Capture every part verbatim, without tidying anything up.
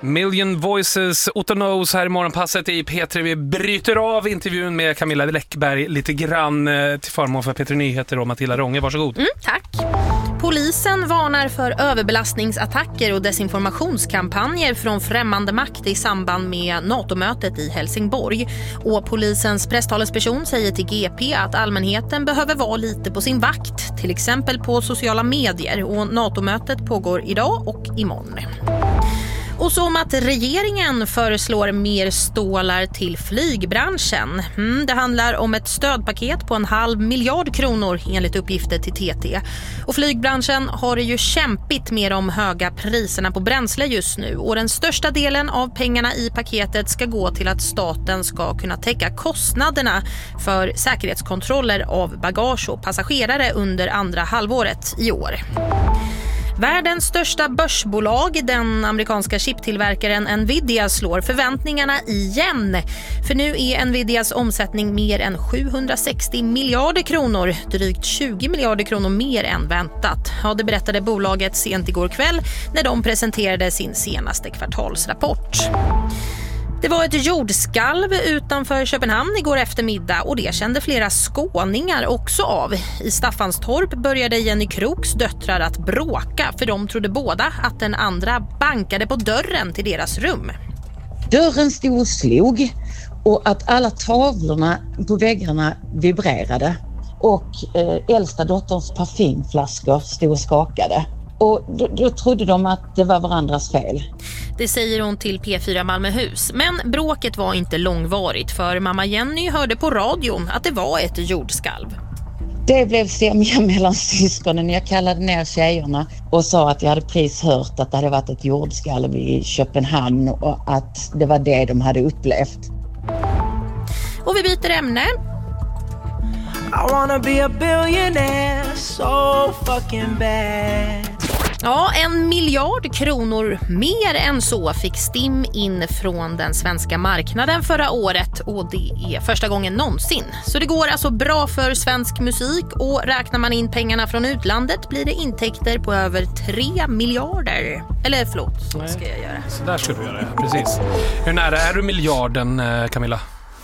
Million Voices, Otto Knows här i morgonpasset i P tre. Vi bryter av intervjun med Camilla Läckberg lite grann till förmån för P tre Nyheter och Matilda Ronge. Varsågod. Mm, tack. Polisen varnar för överbelastningsattacker och desinformationskampanjer från främmande makt i samband med NATO-mötet i Helsingborg. Och polisens presstalesperson säger till G P att allmänheten behöver vara lite på sin vakt, till exempel på sociala medier. Och NATO-mötet pågår idag och imorgon. Och så om att regeringen föreslår mer stålar till flygbranschen. Mm, det handlar om ett stödpaket på en halv miljard kronor enligt uppgifter till T T. Och flygbranschen har det ju kämpigt med de höga priserna på bränsle just nu. Och den största delen av pengarna i paketet ska gå till att staten ska kunna täcka kostnaderna för säkerhetskontroller av bagage och passagerare under andra halvåret i år. Världens största börsbolag, den amerikanska chiptillverkaren Nvidia, slår förväntningarna igen. För nu är Nvidias omsättning mer än sjuhundrasextio miljarder kronor, drygt tjugo miljarder kronor mer än väntat. Ja, det berättade bolaget sent igår kväll när de presenterade sin senaste kvartalsrapport. Det var ett jordskalv utanför Köpenhamn igår eftermiddag och det kände flera skåningar också av. I Staffanstorp började Jenny Kroks döttrar att bråka för de trodde båda att den andra bankade på dörren till deras rum. Dörren stod och slog och att alla tavlorna på väggarna vibrerade och eh, äldsta dotterns parfymflaskor stod och skakade. Och då, då trodde de att det var varandras fel. Det säger hon till P fyra Malmöhus. Men bråket var inte långvarigt för mamma Jenny hörde på radion att det var ett jordskalv. Det blev stämja mellan syskonen. Jag kallade ner tjejerna och sa att jag hade precis hört att det hade varit ett jordskalv i Köpenhamn och att det var det de hade upplevt. Och vi byter ämne. I wanna be a billionaire so fucking bad. Ja, en miljard kronor mer än så fick Stim in från den svenska marknaden förra året och det är första gången någonsin. Så det går alltså bra för svensk musik och räknar man in pengarna från utlandet blir det intäkter på över tre miljarder. Eller förlåt, så Nej. ska jag göra. Så där ska du göra, precis. Hur nära är du miljarden, Camilla?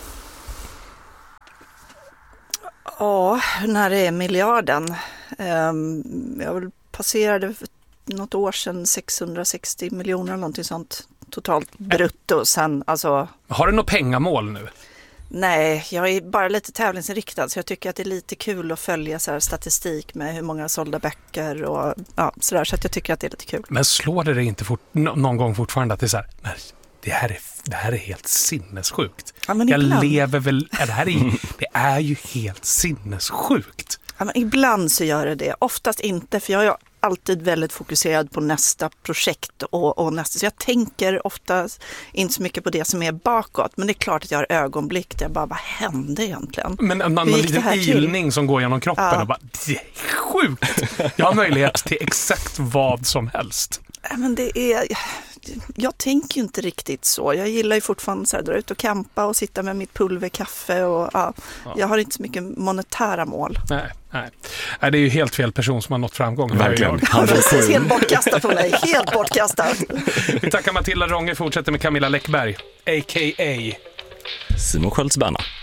Ja, när det är miljarden. Jag vill passerade för något år sedan sexhundrasextio miljoner eller någonting sånt totalt brutto. Sen, alltså, har du något pengamål nu? Nej, jag är bara lite tävlingsinriktad så jag tycker att det är lite kul att följa så här statistik med hur många sålda böcker och ja, sådär, så att jag tycker att det är lite kul. Men slår det dig inte fort, någon gång fortfarande att det är så här, nej, det här är, det här är helt sinnessjukt. Ja, men jag ibland... lever väl, är det här är, det är ju helt sinnessjukt. Ja, men ibland så gör det det, oftast inte, för jag är alltid väldigt fokuserad på nästa projekt och, och nästa, så jag tänker ofta inte så mycket på det som är bakåt, men det är klart att jag har ögonblick där jag bara, vad hände egentligen? Men någon, någon liten ilning som går genom kroppen ja. Och bara, det är sjukt! Jag har möjlighet till exakt vad som helst. Ja, men det är... Jag tänker ju inte riktigt så. Jag gillar ju fortfarande så här, dra ut och campa och sitta med mitt pulverkaffe och ja, ja. Jag har inte så mycket monetära mål. Nej, nej. nej, det är ju helt fel person som har nått framgång. Verkligen. Han är helt bortkastad på mig. Helt bortkastad. Vi tackar Matilda Ronge, fortsätter med Camilla Läckberg, a k a. Simon Skölds Berna.